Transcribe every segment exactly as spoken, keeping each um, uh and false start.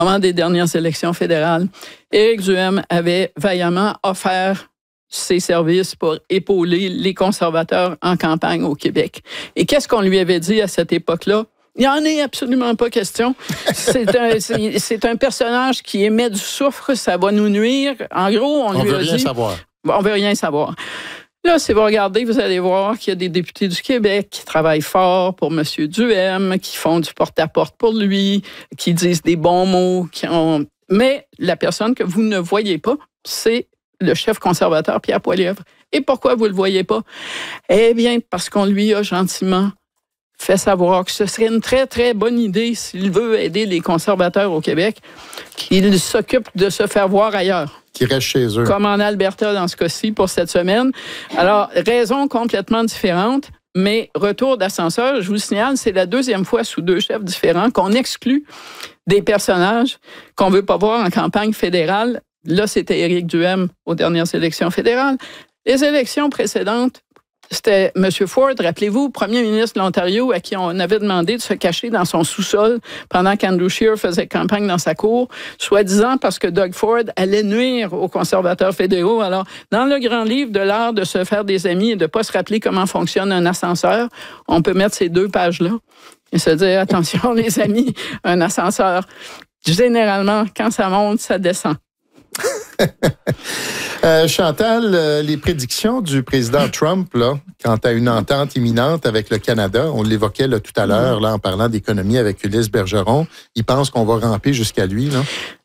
Au moment des dernières élections fédérales, Éric Duhem avait vaillamment offert ses services pour épauler les conservateurs en campagne au Québec. Et qu'est-ce qu'on lui avait dit à cette époque-là? Il n'y en est absolument pas question. C'est un, c'est, c'est un personnage qui émet du soufre, ça va nous nuire. En gros, on, on lui veut a rien dit... savoir. On veut rien savoir. Là, si vous regardez, vous allez voir qu'il y a des députés du Québec qui travaillent fort pour M. Duhem, qui font du porte-à-porte pour lui, qui disent des bons mots. Qui ont... Mais la personne que vous ne voyez pas, c'est le chef conservateur Pierre Poilievre. Et pourquoi vous ne le voyez pas? Eh bien, parce qu'on lui a gentiment fait savoir que ce serait une très, très bonne idée, s'il veut aider les conservateurs au Québec, qu'il s'occupe de se faire voir ailleurs. Qui restent chez eux. Comme en Alberta dans ce cas-ci pour cette semaine. Alors, raison complètement différente, mais retour d'ascenseur, je vous signale, c'est la deuxième fois sous deux chefs différents qu'on exclut des personnages qu'on ne veut pas voir en campagne fédérale. Là, c'était Éric Duhem aux dernières élections fédérales. Les élections précédentes, c'était M. Ford, rappelez-vous, premier ministre de l'Ontario, à qui on avait demandé de se cacher dans son sous-sol pendant qu'Andrew Scheer faisait campagne dans sa cour, soi-disant parce que Doug Ford allait nuire aux conservateurs fédéraux. Alors, dans le grand livre de l'art de se faire des amis et de ne pas se rappeler comment fonctionne un ascenseur, on peut mettre ces deux pages-là et se dire, attention les amis, un ascenseur, généralement, quand ça monte, ça descend. euh, Chantal, euh, les prédictions du président Trump là, quant à une entente imminente avec le Canada, on l'évoquait là, tout à l'heure là, en parlant d'économie avec Ulysse Bergeron, il pense qu'on va ramper jusqu'à lui, là?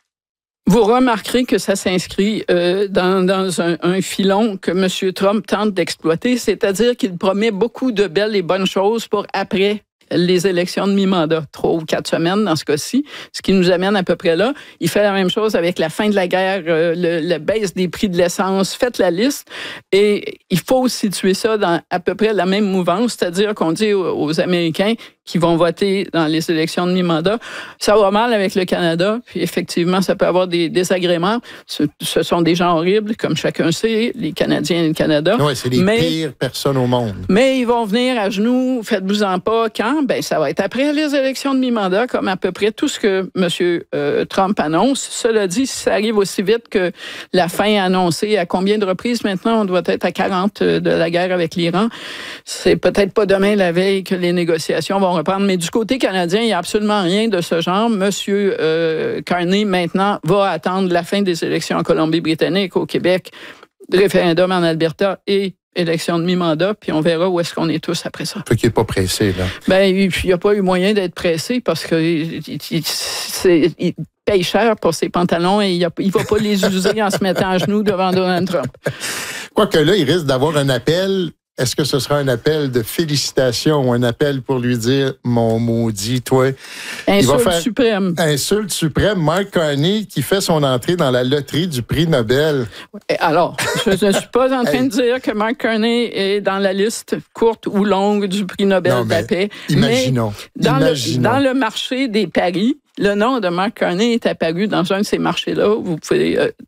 Vous remarquerez que ça s'inscrit euh, dans, dans un, un filon que M. Trump tente d'exploiter, c'est-à-dire qu'il promet beaucoup de belles et bonnes choses pour après les élections de mi-mandat, trois ou quatre semaines dans ce cas-ci, ce qui nous amène à peu près là. Il fait la même chose avec la fin de la guerre, euh, le, la baisse des prix de l'essence. Faites la liste et il faut situer ça dans à peu près la même mouvance, c'est-à-dire qu'on dit aux, aux Américains qui vont voter dans les élections de mi-mandat, ça va mal avec le Canada, puis effectivement, ça peut avoir des désagréments. Ce, ce sont des gens horribles, comme chacun sait, les Canadiens et le Canada. Oui, c'est les mais, pires personnes au monde. Mais ils vont venir à genoux, faites-vous-en pas. Quand? Ben, ça va être après les élections de mi-mandat, comme à peu près tout ce que M. Euh, Trump annonce. Cela dit, si ça arrive aussi vite que la fin annoncée, à combien de reprises maintenant? On doit être à quarante de la guerre avec l'Iran. C'est peut-être pas demain la veille que les négociations vont reprendre. Mais du côté canadien, il n'y a absolument rien de ce genre. Monsieur euh, Carney, maintenant, va attendre la fin des élections en Colombie-Britannique, au Québec, référendum en Alberta et élection de mi-mandat, puis on verra où est-ce qu'on est tous après ça. Fait qu'il n'est pas pressé, là. Ben, il n'y a pas eu moyen d'être pressé parce que il, il, c'est, il paye cher pour ses pantalons et il ne va pas les user en se mettant à genoux devant Donald Trump. Quoique là, il risque d'avoir un appel. Est-ce que ce sera un appel de félicitations ou un appel pour lui dire « Mon maudit, toi ». Insulte il va faire suprême. Insulte suprême. Mark Carney qui fait son entrée dans la loterie du prix Nobel. Alors, je ne suis pas en train hey. de dire que Mark Carney est dans la liste courte ou longue du prix Nobel non, de la paix. Imaginons. Mais dans, imaginons. Le, dans le marché des paris, le nom de Mark Carney est apparu dans un de ces marchés-là. Vous pouvez... Euh,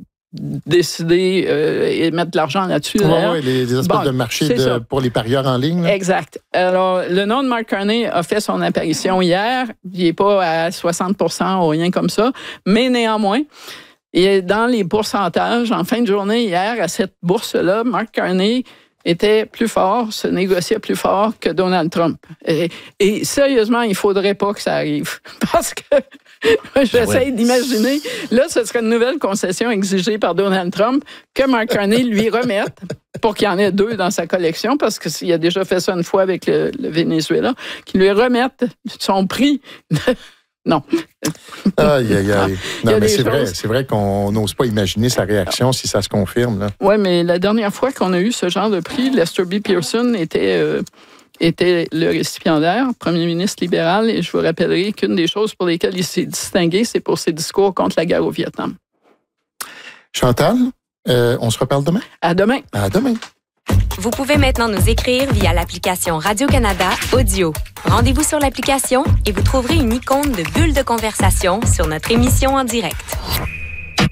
décider euh, et mettre de l'argent là-dessus. Oui, oui, les, les espèces bon, de marchés de, pour les parieurs en ligne. Là. Exact. Alors, le nom de Mark Carney a fait son apparition hier. Il n'est pas à soixante pour cent ou rien comme ça, mais néanmoins, il est dans les pourcentages. En fin de journée, hier, à cette bourse-là, Mark Carney était plus fort, se négociait plus fort que Donald Trump. Et, et sérieusement, il ne faudrait pas que ça arrive. Parce que j'essaie ouais. d'imaginer, là, ce serait une nouvelle concession exigée par Donald Trump que Mark Carney lui remette pour qu'il y en ait deux dans sa collection, parce qu'il a déjà fait ça une fois avec le, le Venezuela, qu'il lui remette son prix de... Non. Aïe, aïe, aïe. Non, mais c'est choses... vrai, c'est vrai qu'on n'ose pas imaginer sa réaction non. si ça se confirme. Oui, mais la dernière fois qu'on a eu ce genre de prix, Lester B. Pearson était, euh, était le récipiendaire, premier ministre libéral, et je vous rappellerai qu'une des choses pour lesquelles il s'est distingué, c'est pour ses discours contre la guerre au Vietnam. Chantal, euh, on se reparle demain? À demain. À demain. Vous pouvez maintenant nous écrire via l'application Radio-Canada Audio. Rendez-vous sur l'application et vous trouverez une icône de bulle de conversation sur notre émission en direct.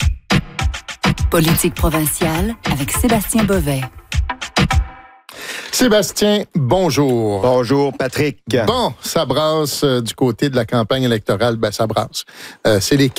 Politique provinciale avec Sébastien Bovet. Sébastien, bonjour. Bonjour, Patrick. Bon, ça brasse euh, du côté de la campagne électorale. Ben, ça brasse. Euh, c'est les